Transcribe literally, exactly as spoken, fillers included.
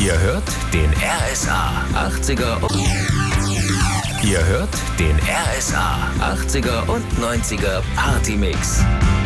Ihr hört den R S A achtziger und Ihr hört den R S A achtziger und neunziger Partymix.